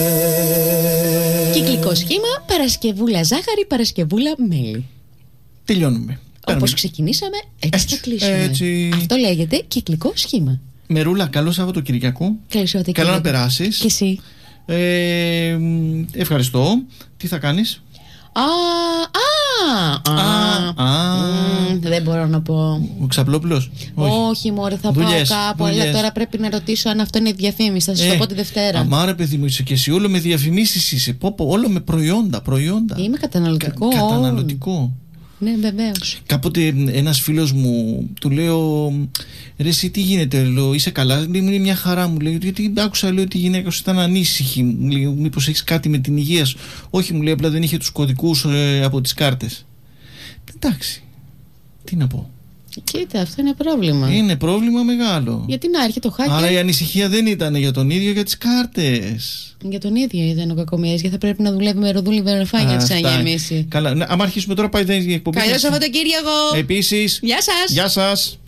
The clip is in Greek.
Κυκλικό σχήμα, Παρασκευούλα ζάχαρη, Παρασκευούλα μέλι. Τελειώνουμε. Όπως ξεκινήσαμε, έτσι θα κλείσουμε. Έτσι. Αυτό λέγεται κυκλικό σχήμα. Μερούλα, καλό Σαββατοκυριακό. Καλό Σαββατοκύριακο. Καλά να περάσεις. Και εσύ. Ευχαριστώ. Τι θα κάνεις? Δεν μπορώ να πω. Ο Ξαπλόπουλος? Όχι, μωρέ, θα Δουλειές, πάω κάπου. Αλλά τώρα πρέπει να ρωτήσω αν αυτό είναι διαφήμιση. Θα σας το πω τη Δευτέρα. Αμάρα, παιδί μου, είσαι και εσύ όλο με διαφημίσεις είσαι. Όλο με προϊόντα. Είμαι καταναλωτικό. Καταναλωτικό. Ναι, βεβαίως. Κάποτε ένας φίλος μου του λέω, ρε εσύ τι γίνεται, λέω, είσαι καλά? Λέει, είναι μια χαρά, μου λέει, γιατί άκουσα, λέω, ότι η γυναίκα σου ήταν ανήσυχη, μου λέει, μήπως έχεις κάτι με την υγεία σου? Όχι, μου λέει, απλά δεν είχε τους κωδικούς από τις κάρτες. Εντάξει, τι να πω. Κοίτα, αυτό είναι πρόβλημα. Είναι πρόβλημα μεγάλο. Γιατί να έρχεται το hacker. Άρα η ανησυχία δεν ήταν για τον ίδιο, για τις κάρτες. Για τον ίδιο ήταν ο κακομοίρης, γιατί θα πρέπει να δουλεύει με ροδούλη βερεφά για να τις αναγεμίσει. Καλά, άμα αρχίσουμε τώρα πάει η εκπομπή. Καλό Σαββατοκύριακο. Επίσης. Γεια σας. Γεια σας.